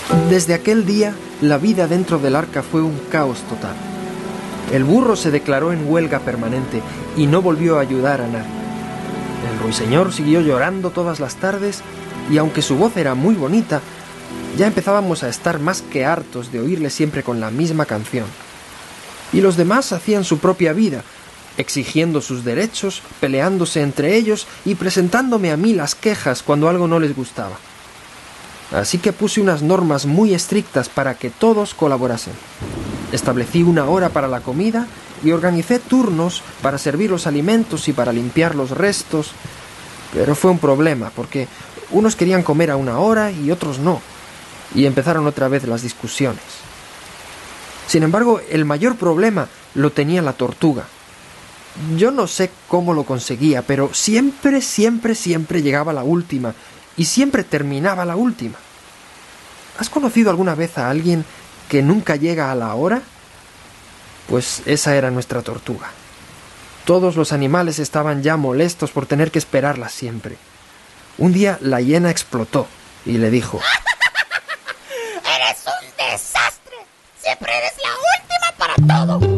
Desde aquel día, la vida dentro del arca fue un caos total. El burro se declaró en huelga permanente y no volvió a ayudar a nadie. El ruiseñor siguió llorando todas las tardes y aunque su voz era muy bonita, ya empezábamos a estar más que hartos de oírle siempre con la misma canción. Y los demás hacían su propia vida, exigiendo sus derechos, peleándose entre ellos y presentándome a mí las quejas cuando algo no les gustaba. Así que puse unas normas muy estrictas para que todos colaborasen. Establecí una hora para la comida y organicé turnos para servir los alimentos y para limpiar los restos. Pero fue un problema, porque unos querían comer a una hora y otros no. Y empezaron otra vez las discusiones. Sin embargo, el mayor problema lo tenía la tortuga. Yo no sé cómo lo conseguía, pero siempre llegaba la última y siempre terminaba la última. ¿Has conocido alguna vez a alguien que nunca llega a la hora? Pues esa era nuestra tortuga. Todos los animales estaban ya molestos por tener que esperarla siempre. Un día la hiena explotó y le dijo: ¡Eres un desastre! ¡Siempre eres la última para todo!